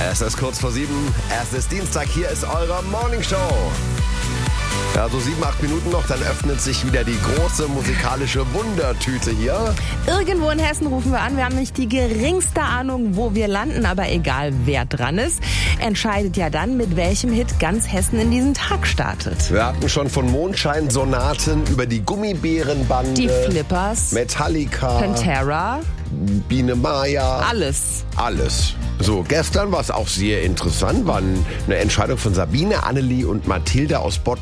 Es ist kurz vor 7. Es ist Dienstag. Hier ist eure Morning Show. Ja, so 7, 8 Minuten noch, dann öffnet sich wieder die große musikalische Wundertüte hier. Irgendwo in Hessen rufen wir an. Wir haben nicht die geringste Ahnung, wo wir landen. Aber egal, wer dran ist, entscheidet ja dann, mit welchem Hit ganz Hessen in diesen Tag startet. Wir hatten schon von Mondscheinsonaten über die Gummibärenbande, Die Flippers, Metallica, Pantera, Biene Maya. alles. Alles. So, gestern war es auch sehr interessant, war eine Entscheidung von Sabine, Annelie und Mathilde aus Bott